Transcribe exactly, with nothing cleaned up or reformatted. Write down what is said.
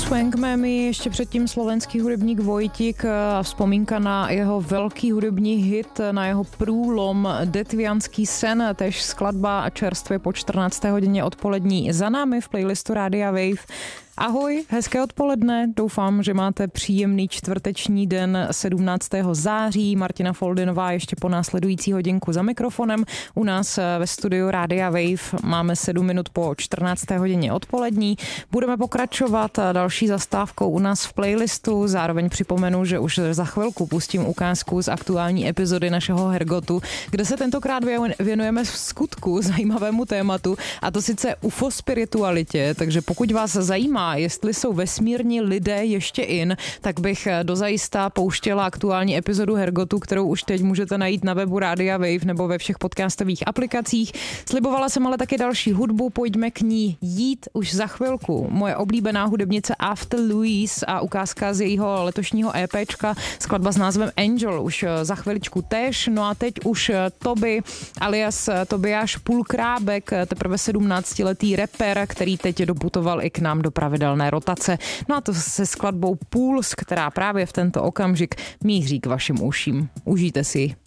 Swank Mammy, ještě předtím slovenský hudebník Vojtík a vzpomínka na jeho velký hudební hit, na jeho průlom Detvianský sen, tež skladba čerstvě po čtrnácté hodině odpolední za námi v playlistu Rádia Wave. Ahoj, hezké odpoledne, doufám, že máte příjemný čtvrteční den sedmnáctého září. Martina Foldinová ještě po následující hodinku za mikrofonem. U nás ve studiu Rádia Wave máme sedm minut po čtrnácté hodině odpolední. Budeme pokračovat další zastávkou u nás v playlistu. Zároveň připomenu, že už za chvilku pustím ukázku z aktuální epizody našeho Hergotu, kde se tentokrát věnujeme v skutku zajímavému tématu, a to sice U F O spiritualitě, takže pokud vás zajímá, jestli jsou vesmírní lidé ještě in, tak bych dozajista pouštěla aktuální epizodu Hergotu, kterou už teď můžete najít na webu Rádia Wave nebo ve všech podcastových aplikacích. Slibovala jsem ale taky další hudbu, pojďme k ní jít už za chvilku. Moje oblíbená hudebnice After Louise a ukázka z jejího letošního EPčka, skladba s názvem Angel, už za chviličku též. No a teď už Toby alias Tobiáš Pulkrábek, teprve sedmnáctiletý rapper, který teď doputoval i k nám do pravidelné rotace. No a to se skladbou Pools, která právě v tento okamžik míří k vašim uším. Užijte si ji.